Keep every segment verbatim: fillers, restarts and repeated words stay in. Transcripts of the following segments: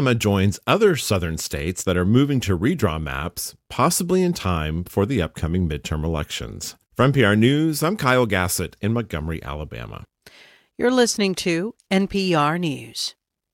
Alabama joins other southern states that are moving to redraw maps, possibly in time for the upcoming midterm elections. From N P R News, I'm Kyle Gassett in Montgomery, Alabama. You're listening to N P R News.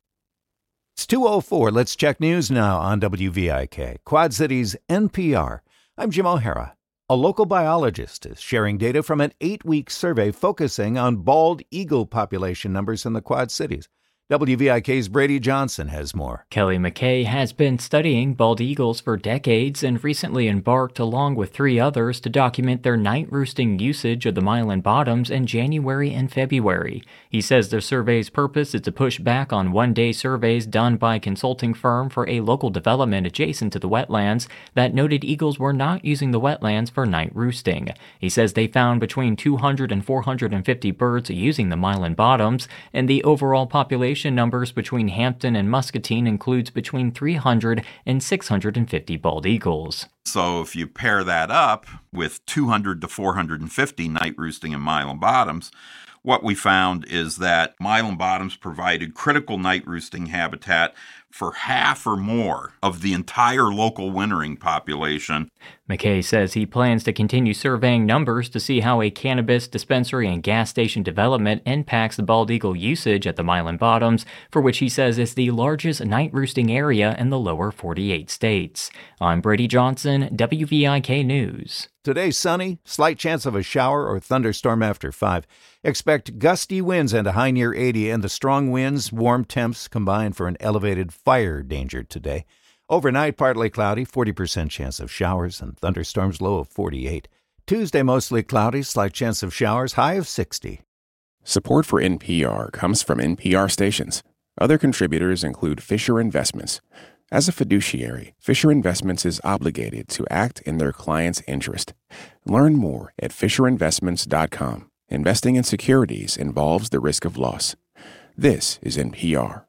It's two oh four. Let's check news now on W V I K, Quad Cities N P R. I'm Jim O'Hara. A local biologist is sharing data from an eight-week survey focusing on bald eagle population numbers in the Quad Cities. W V I K's Brady Johnson has more. Kelly McKay has been studying bald eagles for decades and recently embarked along with three others to document their night roosting usage of the Milan Bottoms in January and February. He says the survey's purpose is to push back on one-day surveys done by a consulting firm for a local development adjacent to the wetlands that noted eagles were not using the wetlands for night roosting. He says they found between two hundred and four hundred fifty birds using the Milan Bottoms, and the overall population numbers between Hampton and Muscatine includes between three hundred and six hundred fifty bald eagles. So if you pair that up with two hundred to four hundred fifty night roosting in Milan Bottoms, what we found is that Milan Bottoms provided critical night roosting habitat for half or more of the entire local wintering population. McKay says he plans to continue surveying numbers to see how a cannabis dispensary and gas station development impacts the bald eagle usage at the Milan Bottoms, for which he says is the largest night roosting area in the lower forty-eight states. I'm Brady Johnson, W V I K News. Today, sunny, slight chance of a shower or thunderstorm after five. Expect gusty winds and a high near eighty, and the strong winds, warm temps combine for an elevated fire danger today. Overnight, partly cloudy, forty percent chance of showers and thunderstorms, low of forty-eight. Tuesday, mostly cloudy, slight chance of showers, high of sixty. Support for N P R comes from N P R stations. Other contributors include Fisher Investments. As a fiduciary, Fisher Investments is obligated to act in their client's interest. Learn more at fisher investments dot com. Investing in securities involves the risk of loss. This is N P R.